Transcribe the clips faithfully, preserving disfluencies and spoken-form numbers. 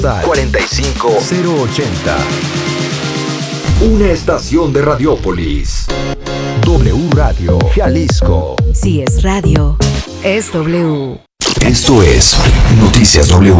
cuarenta y cinco cero ochenta. Una estación de Radiópolis. W Radio Jalisco. Si es radio, es W. Esto es Noticias W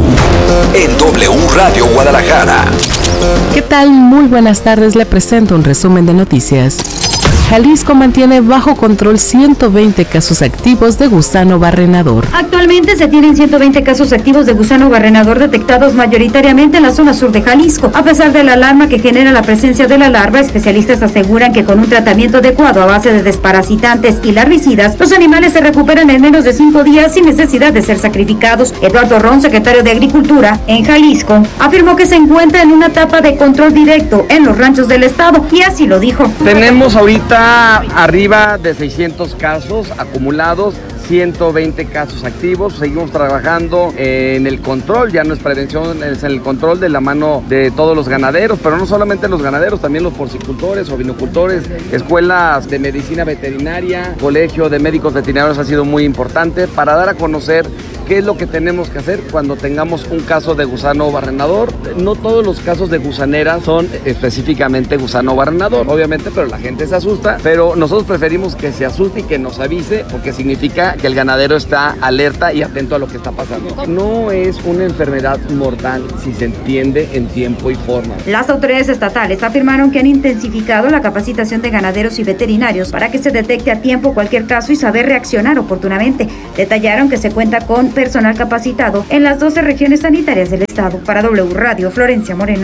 en W Radio Guadalajara. ¿Qué tal? Muy buenas tardes, le presento un resumen de noticias. Jalisco mantiene bajo control ciento veinte casos activos de gusano barrenador. Actualmente se tienen ciento veinte casos activos de gusano barrenador detectados mayoritariamente en la zona sur de Jalisco. A pesar de la alarma que genera la presencia de la larva, especialistas aseguran que con un tratamiento adecuado a base de desparasitantes y larvicidas, los animales se recuperan en menos de cinco días sin necesidad de ser sacrificados. Eduardo Ron, secretario de Agricultura en Jalisco, afirmó que se encuentra en una etapa de control directo en los ranchos del estado y así lo dijo. Tenemos ahorita arriba de seiscientos casos acumulados, ciento veinte casos activos. Seguimos trabajando en el control, ya no es prevención, es en el control de la mano de todos los ganaderos, pero no solamente los ganaderos, también los porcicultores, ovinocultores, escuelas de medicina veterinaria, colegio de médicos veterinarios ha sido muy importante para dar a conocer qué es lo que tenemos que hacer cuando tengamos un caso de gusano barrenador. No todos los casos de gusanera son específicamente gusano barrenador, obviamente, pero la gente se asusta, pero nosotros preferimos que se asuste y que nos avise, porque significa que el ganadero está alerta y atento a lo que está pasando. No es una enfermedad mortal si se entiende en tiempo y forma. Las autoridades estatales afirmaron que han intensificado la capacitación de ganaderos y veterinarios para que se detecte a tiempo cualquier caso y saber reaccionar oportunamente. Detallaron que se cuenta con personal capacitado en las doce regiones sanitarias del estado. Para W Radio, Florencia Moreno.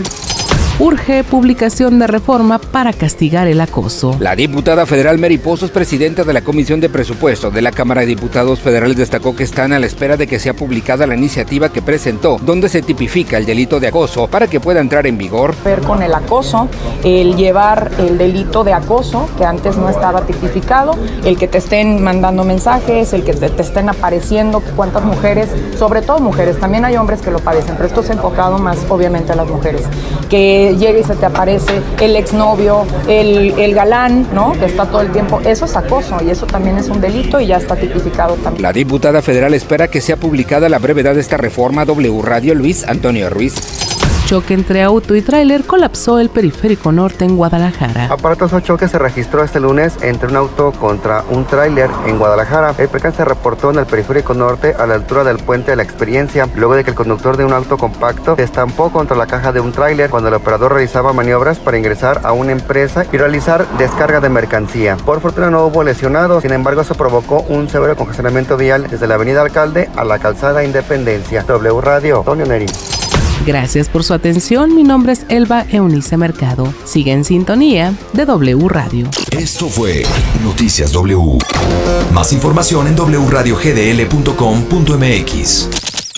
Urge publicación de reforma para castigar el acoso. La diputada federal Mary Pozos, presidenta de la Comisión de Presupuesto de la Cámara de Diputados Federales, destacó que están a la espera de que sea publicada la iniciativa que presentó, donde se tipifica el delito de acoso para que pueda entrar en vigor. Ver con el acoso, el llevar el delito de acoso, que antes no estaba tipificado, el que te estén mandando mensajes, el que te, te estén apareciendo, cuántas mujeres, sobre todo mujeres, también hay hombres que lo padecen, pero esto es enfocado más obviamente a las mujeres, que llega y se te aparece el exnovio, el, el galán, ¿no? Que está todo el tiempo. Eso es acoso y eso también es un delito y ya está tipificado también. La diputada federal espera que sea publicada a la brevedad de esta reforma. W Radio, Luis Antonio Ruiz. Choque entre auto y tráiler colapsó el periférico norte en Guadalajara. Aparatoso choque se registró este lunes entre un auto contra un tráiler en Guadalajara. El percance se reportó en el periférico norte a la altura del puente de la Experiencia, luego de que el conductor de un auto compacto se estampó contra la caja de un tráiler cuando el operador realizaba maniobras para ingresar a una empresa y realizar descarga de mercancía. Por fortuna no hubo lesionados, sin embargo se provocó un severo congestionamiento vial desde la avenida Alcalde a la calzada Independencia. W Radio, Antonio Neri. Gracias por su atención, mi nombre es Elba Eunice Mercado. Sigue en sintonía de W Radio. Esto fue Noticias W. Más información en doble u radio g d l punto com punto m x.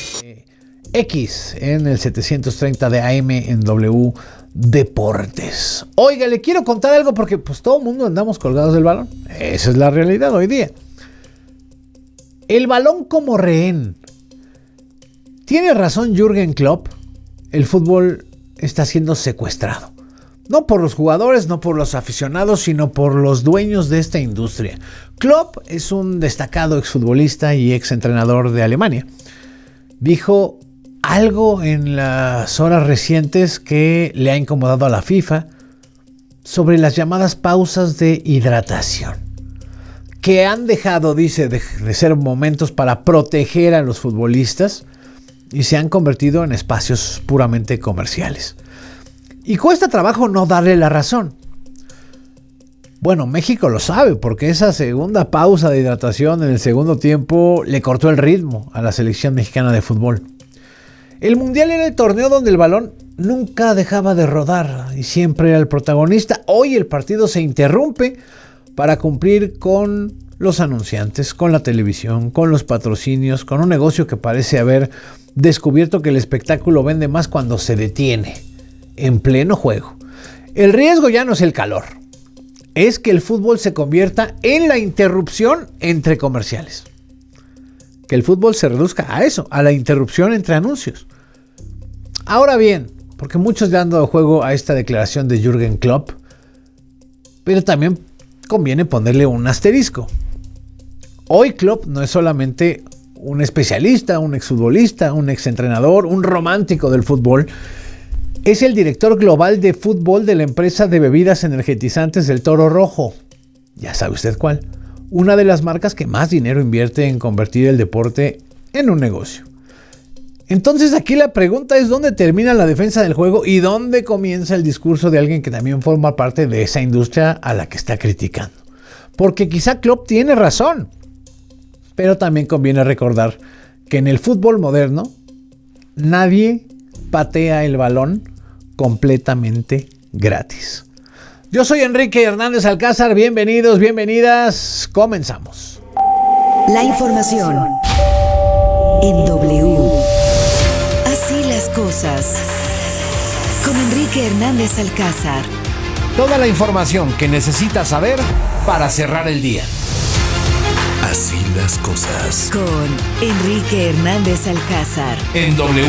X en el setecientos treinta de A M en W Deportes. Oiga, le quiero contar algo porque pues todo el mundo andamos colgados del balón. Esa es la realidad hoy día. El balón como rehén. Tiene razón Jürgen Klopp. El fútbol está siendo secuestrado. No por los jugadores, no por los aficionados, sino por los dueños de esta industria. Klopp es un destacado exfutbolista y exentrenador de Alemania. Dijo algo en las horas recientes que le ha incomodado a la FIFA sobre las llamadas pausas de hidratación, que han dejado, dice, de, de ser momentos para proteger a los futbolistas y se han convertido en espacios puramente comerciales. Y cuesta trabajo no darle la razón. Bueno, México lo sabe porque esa segunda pausa de hidratación en el segundo tiempo le cortó el ritmo a la selección mexicana de fútbol. El Mundial era el torneo donde el balón nunca dejaba de rodar y siempre era el protagonista. Hoy el partido se interrumpe para cumplir con los anunciantes, con la televisión, con los patrocinios, con un negocio que parece haber descubierto que el espectáculo vende más cuando se detiene, en pleno juego. El riesgo ya no es el calor, es que el fútbol se convierta en la interrupción entre comerciales. Que el fútbol se reduzca a eso, a la interrupción entre anuncios. Ahora bien, porque muchos le han dado juego a esta declaración de Jürgen Klopp, pero también conviene ponerle un asterisco. Hoy Klopp no es solamente un especialista, un exfutbolista, un exentrenador, un romántico del fútbol. Es el director global de fútbol de la empresa de bebidas energetizantes del Toro Rojo. Ya sabe usted cuál. Una de las marcas que más dinero invierte en convertir el deporte en un negocio. Entonces aquí la pregunta es dónde termina la defensa del juego y dónde comienza el discurso de alguien que también forma parte de esa industria a la que está criticando. Porque quizá Klopp tiene razón, pero también conviene recordar que en el fútbol moderno nadie patea el balón completamente gratis. Yo soy Enrique Hernández Alcázar, bienvenidos, bienvenidas, comenzamos. La información en W. Así las cosas. Con Enrique Hernández Alcázar. Toda la información que necesitas saber para cerrar el día. Así las cosas. Con Enrique Hernández Alcázar. En W.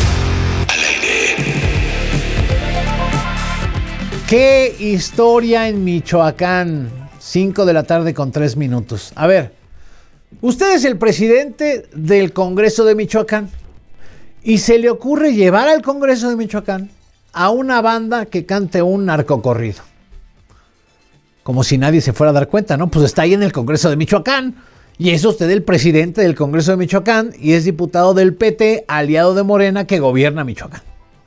¿Qué historia en Michoacán? cinco de la tarde con tres minutos. A ver, usted es el presidente del Congreso de Michoacán y se le ocurre llevar al Congreso de Michoacán a una banda que cante un narcocorrido. Como si nadie se fuera a dar cuenta, ¿no? Pues está ahí en el Congreso de Michoacán y es usted el presidente del Congreso de Michoacán y es diputado del P T, aliado de Morena que gobierna Michoacán.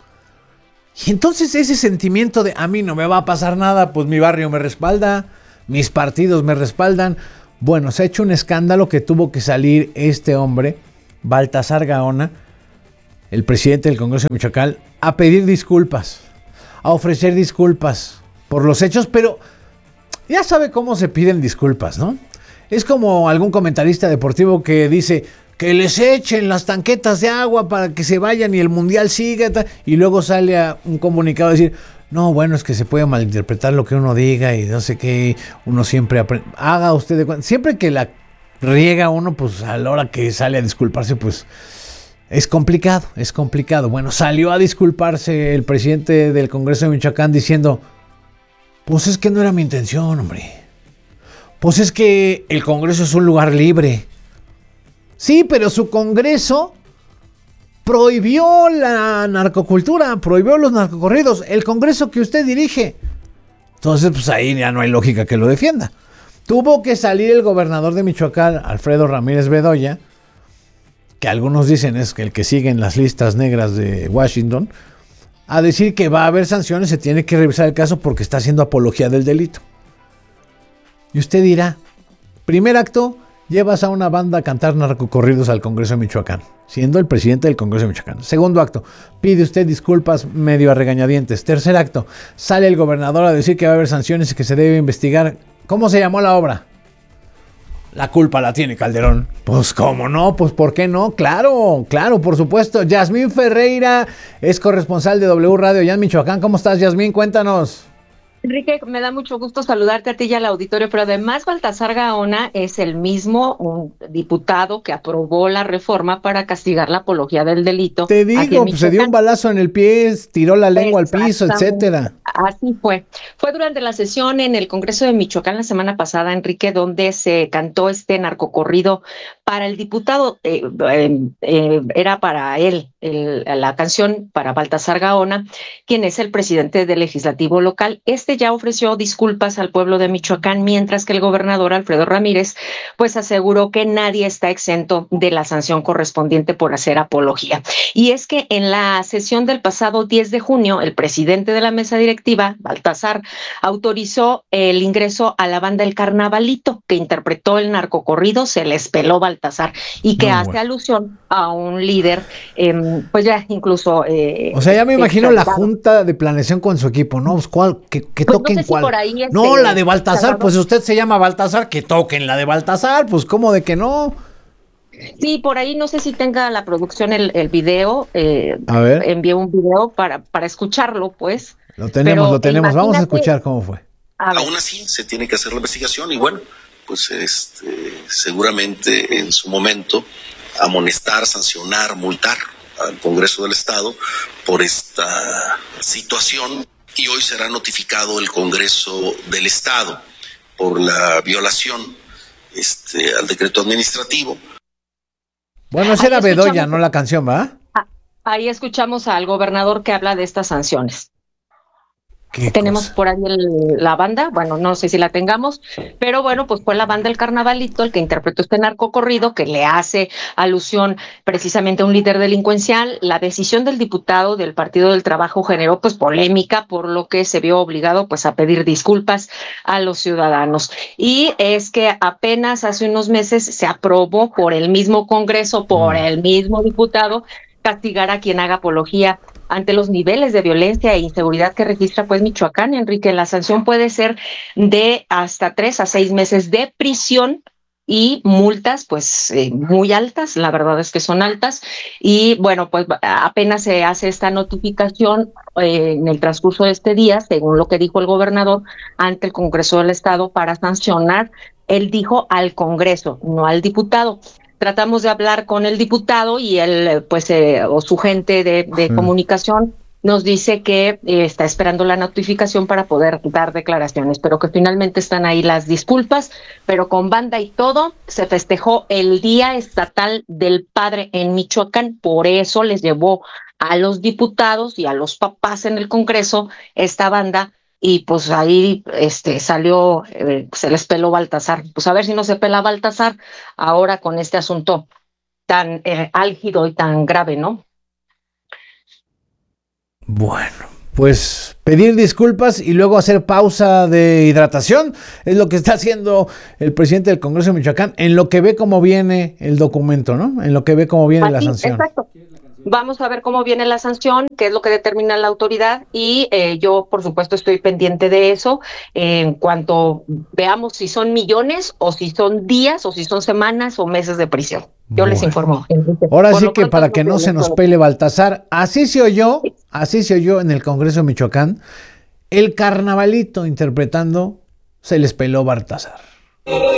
Y entonces ese sentimiento de a mí no me va a pasar nada, pues mi barrio me respalda, mis partidos me respaldan. Bueno, se ha hecho un escándalo que tuvo que salir este hombre, Baltasar Gaona, el presidente del Congreso de Michoacán, a pedir disculpas, a ofrecer disculpas por los hechos, pero ya sabe cómo se piden disculpas, ¿no? Es como algún comentarista deportivo que dice que les echen las tanquetas de agua para que se vayan y el mundial siga, y luego sale a un comunicado a decir, no, bueno, es que se puede malinterpretar lo que uno diga y no sé qué, uno siempre aprende. Haga usted de cuenta, siempre que la riega uno, pues a la hora que sale a disculparse, pues es complicado, es complicado. Bueno, salió a disculparse el presidente del Congreso de Michoacán diciendo, pues es que no era mi intención, hombre. Pues es que el Congreso es un lugar libre. Sí, pero su Congreso prohibió la narcocultura, prohibió los narcocorridos, el Congreso que usted dirige. Entonces, pues ahí ya no hay lógica que lo defienda. Tuvo que salir el gobernador de Michoacán, Alfredo Ramírez Bedoya, que algunos dicen es el que sigue en las listas negras de Washington, a decir que va a haber sanciones, se tiene que revisar el caso porque está haciendo apología del delito. Y usted dirá, primer acto, llevas a una banda a cantar narcocorridos al Congreso de Michoacán, siendo el presidente del Congreso de Michoacán. Segundo acto, pide usted disculpas medio a regañadientes. Tercer acto, sale el gobernador a decir que va a haber sanciones y que se debe investigar. ¿Cómo se llamó la obra? La culpa la tiene Calderón. Pues cómo no, pues por qué no, claro, claro, por supuesto. Yasmín Ferreira es corresponsal de W Radio allá en Michoacán. ¿Cómo estás, Yasmín? Cuéntanos. Enrique, me da mucho gusto saludarte a ti y al auditorio, pero además Baltasar Gaona es el mismo un diputado que aprobó la reforma para castigar la apología del delito. Te digo, pues se dio un balazo en el pie, tiró la lengua al piso, etcétera. Así fue. Fue durante la sesión en el Congreso de Michoacán la semana pasada, Enrique, donde se cantó este narcocorrido para el diputado, eh, eh, eh, era para él, el, la canción para Baltasar Gaona, quien es el presidente del legislativo local. Este ya ofreció disculpas al pueblo de Michoacán, mientras que el gobernador Alfredo Ramírez pues aseguró que nadie está exento de la sanción correspondiente por hacer apología. Y es que en la sesión del pasado diez de junio, el presidente de la mesa directiva, Baltasar, autorizó el ingreso a la banda El Carnavalito, que interpretó el narcocorrido Se les peló Baltasar, y que Muy hace bueno. alusión a un líder, eh, pues ya incluso... Eh, o sea, ya me imagino la junta de planeación con su equipo, ¿no? ¿Cuál? Que, que pues toquen no sé si cuál. Por ahí este, no, la de Baltasar, Salvador. Pues usted se llama Baltasar, que toquen la de Baltasar, pues ¿cómo de que no? Sí, por ahí no sé si tenga la producción el, el video, eh, a ver. Envié un video para, para escucharlo, pues. Lo tenemos, lo tenemos, vamos a escuchar cómo fue. Aún así, se tiene que hacer la investigación y bueno, pues este, seguramente en su momento amonestar, sancionar, multar al Congreso del Estado por esta situación. Y hoy será notificado el Congreso del Estado por la violación este, al decreto administrativo. Bueno, esa era Bedoya, no la canción, ¿va? Ahí escuchamos al gobernador que habla de estas sanciones. Tenemos cosa? por ahí el, la banda, bueno, no sé si la tengamos, pero bueno, pues fue la banda El Carnavalito el que interpretó este narcocorrido que le hace alusión precisamente a un líder delincuencial. La decisión del diputado del Partido del Trabajo generó pues polémica, por lo que se vio obligado pues a pedir disculpas a los ciudadanos. Y es que apenas hace unos meses se aprobó por el mismo Congreso, por el mismo diputado, castigar a quien haga apología ante los niveles de violencia e inseguridad que registra pues Michoacán, Enrique. La sanción puede ser de hasta tres a seis meses de prisión y multas pues eh, muy altas, la verdad es que son altas, y bueno, pues apenas se hace esta notificación eh, en el transcurso de este día, según lo que dijo el gobernador ante el Congreso del Estado para sancionar. Él dijo al Congreso, no al diputado. Tratamos de hablar con el diputado y él, pues, eh, o su gente de, de sí. comunicación nos dice que eh, está esperando la notificación para poder dar declaraciones, pero que finalmente están ahí las disculpas, pero con banda y todo. Se festejó el Día Estatal del Padre en Michoacán, por eso les llevó a los diputados y a los papás en el Congreso esta banda. Y pues ahí este salió, eh, se les peló Baltasar. Pues a ver si no se pela Baltasar ahora con este asunto tan eh, álgido y tan grave, ¿no? Bueno, pues pedir disculpas y luego hacer pausa de hidratación es lo que está haciendo el presidente del Congreso de Michoacán en lo que ve cómo viene el documento, ¿no? En lo que ve cómo viene Así, la sanción. Exacto. Vamos a ver cómo viene la sanción, qué es lo que determina la autoridad y eh, yo, por supuesto, estoy pendiente de eso. Eh, en cuanto veamos si son millones o si son días o si son semanas o meses de prisión. Yo bueno. les informo. Ahora por sí que para que no se nos pele Baltasar, así se oyó, así se oyó en el Congreso de Michoacán, el Carnavalito interpretando Se les peló Baltasar.